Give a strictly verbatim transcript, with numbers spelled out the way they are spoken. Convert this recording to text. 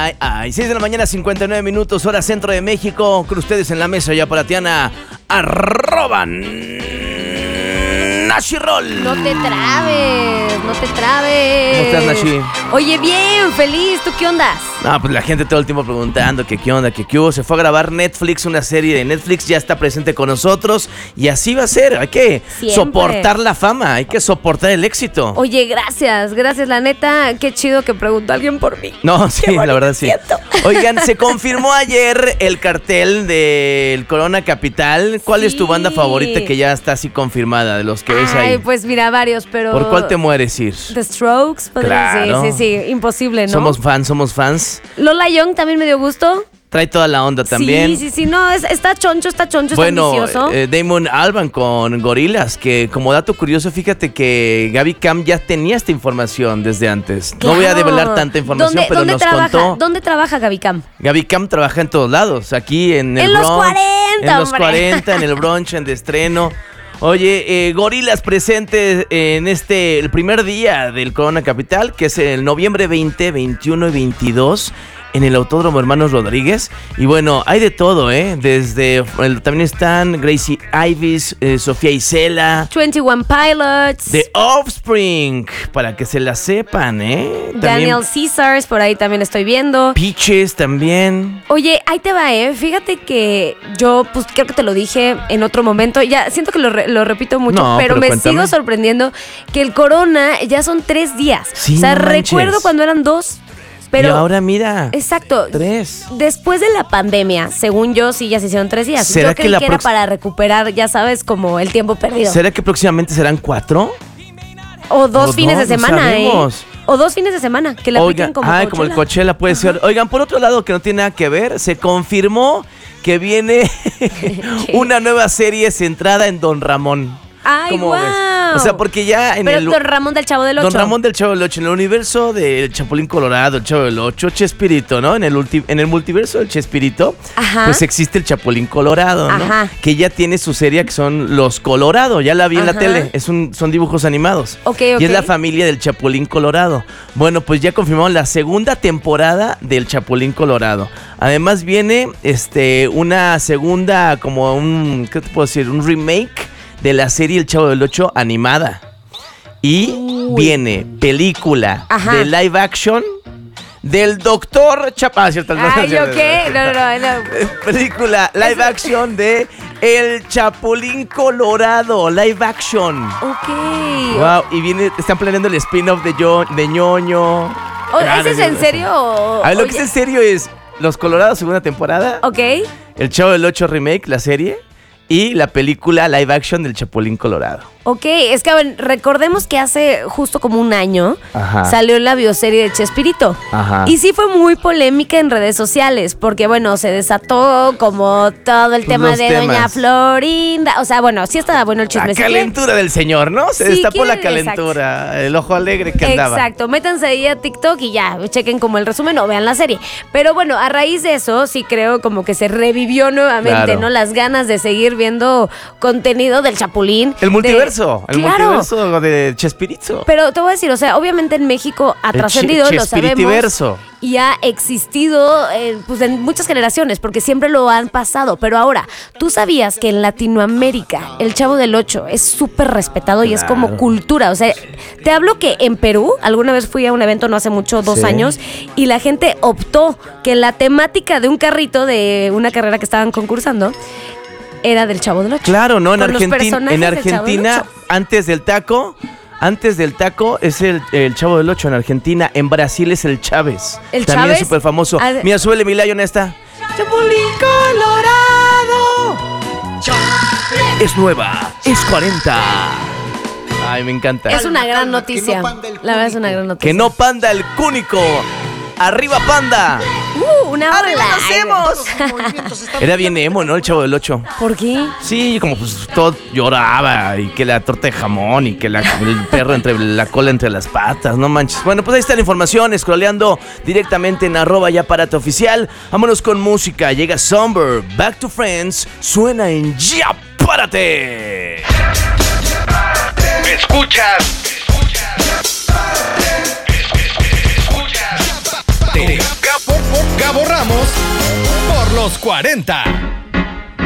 ay, ay. seis de la mañana, cincuenta y nueve minutos, hora centro de México. Con ustedes en la mesa ya Tiana, arroban Nashirol. No te trabes, no te trabes. ¿Cómo estás, Nashi? Oye, bien, feliz. ¿Tú qué ondas? No, pues la gente todo el tiempo preguntando que qué onda, que qué hubo. Se fue a grabar Netflix, una serie de Netflix, ya está presente con nosotros. Y así va a ser, hay que Siempre. soportar la fama, hay que soportar el éxito. Oye, gracias, gracias, la neta, qué chido que preguntó alguien por mí. No, sí, la verdad sí. Oigan, se confirmó ayer el cartel del Corona Capital. ¿Cuál sí. es tu banda favorita que ya está así confirmada, de los que ves ahí? Ay, pues mira, varios, pero... ¿Por cuál te mueres, ir? The Strokes, claro. Sí, sí, sí, imposible, ¿no? Somos fans, somos fans. Lola Young también me dio gusto. Trae toda la onda también. Sí, sí, sí, no, es, está choncho, está choncho, bueno, está ambicioso. Eh, Damon Albarn con Gorillaz, que como dato curioso, fíjate que Gaby Cam ya tenía esta información desde antes. Claro. No voy a develar tanta información, ¿Dónde, pero ¿dónde nos trabaja? contó. ¿Dónde trabaja Gaby Cam? Gaby Cam trabaja en todos lados, aquí en el En brunch, los cuarenta, en los hombre. cuarenta, en el brunch, en de estreno. Oye, eh, Gorillaz presente en este, el primer día del Corona Capital, que es el noviembre veinte, veintiuno y veintidós. En el Autódromo Hermanos Rodríguez. Y bueno, hay de todo, ¿eh? Desde... El, también están Gracie Ivis, eh, Sofía Isela. veintiuno Pilots. The Offspring, para que se la sepan, ¿eh? También Daniel Caesars, por ahí también estoy viendo. Peaches también. Oye, ahí te va, ¿eh? Fíjate que yo, pues creo que te lo dije en otro momento. Ya siento que lo, re, lo repito mucho, no, pero, pero me cuéntame. sigo sorprendiendo que el Corona ya son tres días. Sí, o sea, no recuerdo manches. cuando eran dos. Pero, y ahora mira. Exacto. Tres. Después de la pandemia, según yo, sí ya se hicieron tres días. ¿Será yo creí que, la que era prox- para recuperar, ya sabes, como el tiempo perdido. ¿Será que próximamente serán cuatro? O dos o fines no, de semana, no sabemos. ¿eh? O dos fines de semana, que la Oigan, apliquen como ay, Coachella. como el Coachella puede ser. Oigan, por otro lado, que no tiene nada que ver, se confirmó que viene una nueva serie centrada en Don Ramón. ¡Ay, ¿Cómo wow! ves? O sea, porque ya en Pero el... Don Ramón del Chavo del Ocho. Don Ramón del Chavo del Ocho, en el universo del Chapulín Colorado, el Chavo del Ocho, Chespirito, ¿no? En el, ulti- en el multiverso del Chespirito, Ajá. pues existe el Chapulín Colorado, ¿no? Ajá. Que ya tiene su serie que son Los Colorado, ya la vi en la Ajá. tele, es un, son dibujos animados. Ok, ok. Y es la familia del Chapulín Colorado. Bueno, pues ya confirmaron la segunda temporada del Chapulín Colorado. Además viene este una segunda, como un, ¿qué te puedo decir? Un remake de la serie El Chavo del Ocho animada. Y Uy. viene película Ajá. de live action del Doctor Chapa. Ah, cierto, no, Ay, no, ¿yo no, qué? no. No, no, no. Película live action de El Chapulín Colorado, live action. Ok. Wow, y viene, están planeando el spin-off de, yo, de ñoño. O- Ah, ¿Ese es no, en no, serio o...? A ver, lo que oye, es en serio es Los Colorados, segunda temporada. Ok. El Chavo del Ocho remake, la serie. Y la película live action del Chapulín Colorado. Ok, es que a ver, recordemos que hace justo como un año Ajá. salió la bioserie de Chespirito. Ajá. Y sí fue muy polémica en redes sociales, porque bueno, se desató como todo el Pues tema los de temas. Doña Florinda. O sea, bueno, sí estaba bueno el La chisme. calentura del señor, ¿no? Se Sí, destapó la quiere- calentura, el ojo alegre que andaba. Exacto, métanse ahí a TikTok y ya, chequen como el resumen o vean la serie. Pero bueno, a raíz de eso, sí creo como que se revivió nuevamente, Claro. ¿no? Las ganas de seguir viendo contenido del Chapulín. El de- multiverso, el Claro. multiverso de Chespirito. Pero te voy a decir, o sea, obviamente en México ha El trascendido, che- lo sabemos. Chespiritiverso. Y ha existido eh, pues en muchas generaciones, porque siempre lo han pasado. Pero ahora, ¿tú sabías que en Latinoamérica el Chavo del Ocho es súper respetado y es como Claro. cultura? O sea, te hablo que en Perú, alguna vez fui a un evento no hace mucho, dos Sí. años, y la gente optó que la temática de un carrito de una carrera que estaban concursando era del Chavo del Ocho. Claro, ¿no? En Con los Argentina, personajes en del Chavo del Argentina Ocho. antes del taco, antes del taco es el, el Chavo del Ocho en Argentina. En Brasil es el Chávez. ¿El También Chávez? es súper famoso. Ah, de- Mira, súbele mi layo en esta. Chapulín Colorado. Es nueva, es cuarenta. Ay, me encanta. Es una gran noticia. La verdad es una gran noticia. Que no panda el cúnico. ¡Arriba, panda! Uh, una ola. ¡Arriba nos hacemos! Era bien emo, ¿no? El Chavo del Ocho. ¿Por qué? Sí, como pues todo lloraba y que la torta de jamón y que la, el perro entre la cola entre las patas, no manches. Bueno, pues ahí está la información, scrolleando directamente en arroba ya Párate Oficial. Vámonos con música, llega Somber, Back to Friends, suena en Ya Párate. Escuchas. Escuchas. Escuchas. Por los cuarenta.